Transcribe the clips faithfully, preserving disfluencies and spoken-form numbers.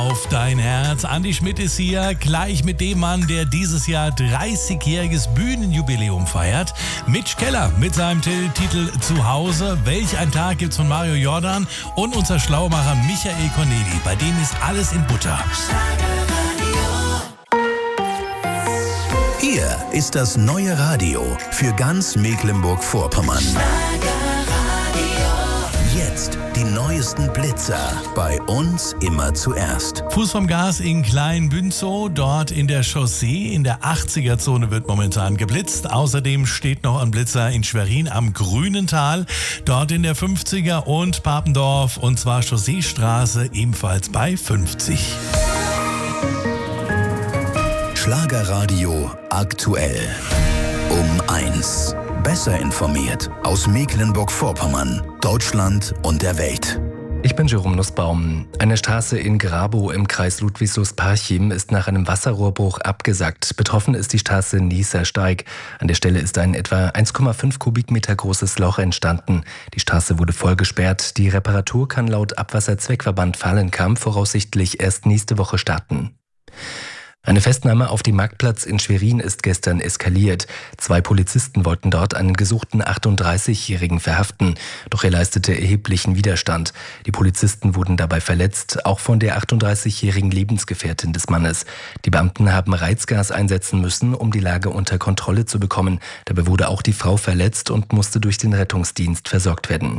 auf dein Herz. Andi Schmidt ist hier, gleich mit dem Mann, der dieses Jahr dreißigjähriges Bühnenjubiläum feiert. Mitch Keller mit seinem T- Titel Zuhause. Welch ein Tag gibt's von Mario Jordan und unser Schlaumacher Michael Corneli. Bei dem ist alles in Butter. Hier ist das neue Radio für ganz Mecklenburg-Vorpommern. Jetzt die neuesten Blitzer. Bei uns immer zuerst. Fuß vom Gas in Kleinbünzow. Dort in der Chaussee in der achtziger-Zone wird momentan geblitzt. Außerdem steht noch ein Blitzer in Schwerin am Grünental. Dort in der fünfziger und Papendorf. Und zwar Chausseestraße ebenfalls bei fünfzig. Schlagerradio aktuell. Um eins. Besser informiert aus Mecklenburg-Vorpommern, Deutschland und der Welt. Ich bin Jerome Nussbaum. Eine Straße in Grabow im Kreis Ludwigslust-Parchim ist nach einem Wasserrohrbruch abgesackt. Betroffen ist die Straße Niesersteig. An der Stelle ist ein etwa eins Komma fünf Kubikmeter großes Loch entstanden. Die Straße wurde voll gesperrt. Die Reparatur kann laut Abwasserzweckverband Fahlenkamp voraussichtlich erst nächste Woche starten. Eine Festnahme auf dem Marktplatz in Schwerin ist gestern eskaliert. Zwei Polizisten wollten dort einen gesuchten achtunddreißigjährigen verhaften. Doch er leistete erheblichen Widerstand. Die Polizisten wurden dabei verletzt, auch von der achtunddreißigjährigen Lebensgefährtin des Mannes. Die Beamten haben Reizgas einsetzen müssen, um die Lage unter Kontrolle zu bekommen. Dabei wurde auch die Frau verletzt und musste durch den Rettungsdienst versorgt werden.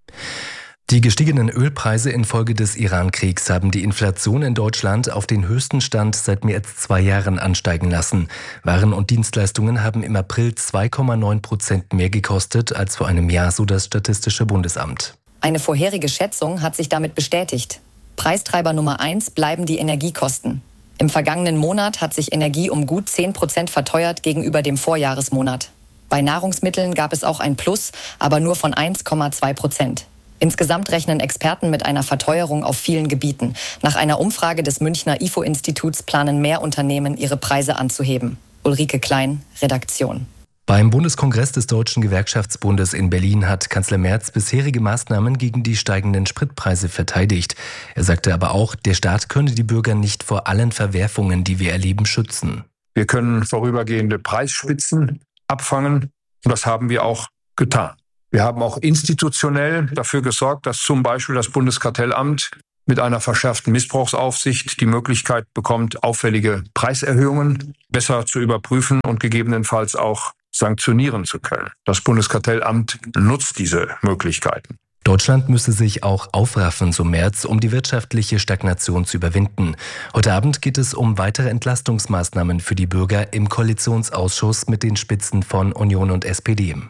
Die gestiegenen Ölpreise infolge des Iran-Kriegs haben die Inflation in Deutschland auf den höchsten Stand seit mehr als zwei Jahren ansteigen lassen. Waren und Dienstleistungen haben im April zwei Komma neun Prozent mehr gekostet als vor einem Jahr, so das Statistische Bundesamt. Eine vorherige Schätzung hat sich damit bestätigt. Preistreiber Nummer eins bleiben die Energiekosten. Im vergangenen Monat hat sich Energie um gut zehn Prozent verteuert gegenüber dem Vorjahresmonat. Bei Nahrungsmitteln gab es auch ein Plus, aber nur von eins Komma zwei Prozent. Insgesamt rechnen Experten mit einer Verteuerung auf vielen Gebieten. Nach einer Umfrage des Münchner I F O-Instituts planen mehr Unternehmen, ihre Preise anzuheben. Ulrike Klein, Redaktion. Beim Bundeskongress des Deutschen Gewerkschaftsbundes in Berlin hat Kanzler Merz bisherige Maßnahmen gegen die steigenden Spritpreise verteidigt. Er sagte aber auch, der Staat könne die Bürger nicht vor allen Verwerfungen, die wir erleben, schützen. Wir können vorübergehende Preisspitzen abfangen und das haben wir auch getan. Wir haben auch institutionell dafür gesorgt, dass zum Beispiel das Bundeskartellamt mit einer verschärften Missbrauchsaufsicht die Möglichkeit bekommt, auffällige Preiserhöhungen besser zu überprüfen und gegebenenfalls auch sanktionieren zu können. Das Bundeskartellamt nutzt diese Möglichkeiten. Deutschland müsse sich auch aufraffen, so Merz, um die wirtschaftliche Stagnation zu überwinden. Heute Abend geht es um weitere Entlastungsmaßnahmen für die Bürger im Koalitionsausschuss mit den Spitzen von Union und S P D.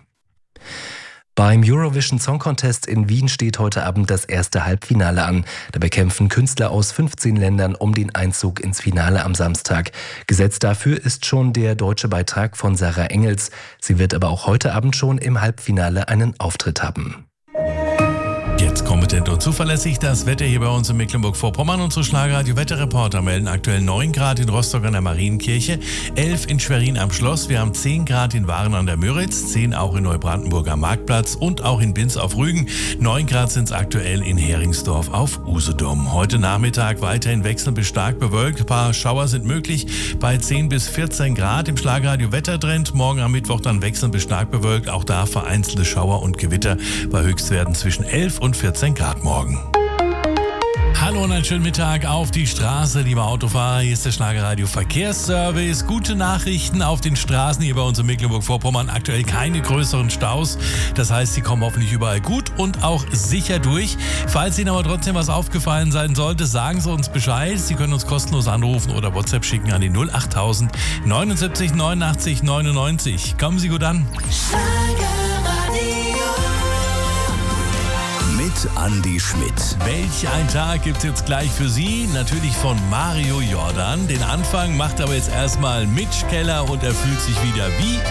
Beim Eurovision Song Contest in Wien steht heute Abend das erste Halbfinale an. Dabei kämpfen Künstler aus fünfzehn Ländern um den Einzug ins Finale am Samstag. Gesetzt dafür ist schon der deutsche Beitrag von Sarah Engels. Sie wird aber auch heute Abend schon im Halbfinale einen Auftritt haben. Jetzt kompetent und zuverlässig das Wetter hier bei uns in Mecklenburg-Vorpommern. Unsere Schlagerradio-Wetterreporter melden aktuell neun Grad in Rostock an der Marienkirche, elf in Schwerin am Schloss, wir haben zehn Grad in Waren an der Müritz, zehn auch in Neubrandenburg am Marktplatz und auch in Binz auf Rügen. neun Grad sind es aktuell in Heringsdorf auf Usedom. Heute Nachmittag weiterhin wechselnd bis stark bewölkt. Ein paar Schauer sind möglich bei zehn bis vierzehn Grad im Schlagerradio-Wettertrend. Morgen am Mittwoch dann wechselnd bis stark bewölkt. Auch da vereinzelte Schauer und Gewitter bei Höchstwerten zwischen elf und vierzehn Grad morgen. Hallo und einen schönen Mittag auf die Straße, liebe Autofahrer. Hier ist der Schlagerradio Verkehrsservice. Gute Nachrichten auf den Straßen hier bei uns in Mecklenburg-Vorpommern. Aktuell keine größeren Staus. Das heißt, sie kommen hoffentlich überall gut und auch sicher durch. Falls Ihnen aber trotzdem was aufgefallen sein sollte, sagen Sie uns Bescheid. Sie können uns kostenlos anrufen oder WhatsApp schicken an die null acht tausend neunundsiebzig neunundachtzig neunundneunzig. Kommen Sie gut an. Mit Andi Schmidt. Welch ein Tag gibt's jetzt gleich für Sie? Natürlich von Mario Jordan. Den Anfang macht aber jetzt erstmal Mitch Keller und er fühlt sich wieder wie